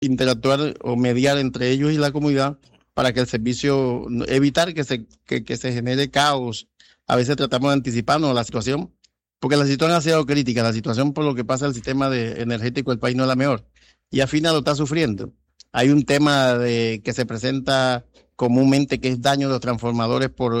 interactuar o mediar entre ellos y la comunidad para que el servicio, evitar que se genere caos. A veces tratamos de anticiparnos a la situación, porque la situación ha sido crítica, la situación por lo que pasa el sistema energético del país no es la mejor, y Afina lo está sufriendo. Hay un tema que se presenta comúnmente que es daño de los transformadores por